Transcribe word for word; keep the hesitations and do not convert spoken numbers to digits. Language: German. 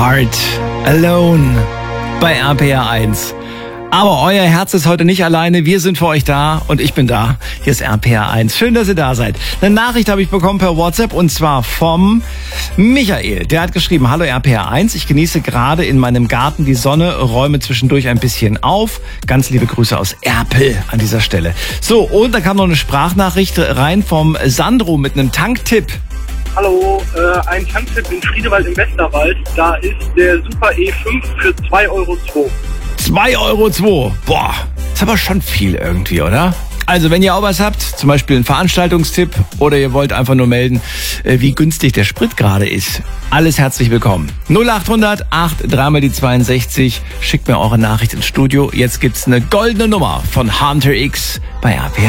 Heart Alone bei R P R eins. Aber euer Herz ist heute nicht alleine. Wir sind für euch da und ich bin da. Hier ist R P R eins. Schön, dass ihr da seid. Eine Nachricht habe ich bekommen per WhatsApp und zwar vom Michael. Der hat geschrieben: Hallo R P R eins. Ich genieße gerade in meinem Garten die Sonne, räume zwischendurch ein bisschen auf. Ganz liebe Grüße aus Erpel an dieser Stelle. So, und da kam noch eine Sprachnachricht rein vom Sandro mit einem Tanktipp. Hallo, äh, ein Tanktipp in Friedewald im Westerwald. Da ist der Super E fünf für zwei Euro zwei. zwei Euro zwei. Boah, ist aber schon viel irgendwie, oder? Also, wenn ihr auch was habt, zum Beispiel einen Veranstaltungstipp oder ihr wollt einfach nur melden, wie günstig der Sprit gerade ist, alles herzlich willkommen. null acht hundert acht drei mal die zweiundsechzig. Schickt mir eure Nachricht ins Studio. Jetzt gibt's eine goldene Nummer von Hunter X bei R P R.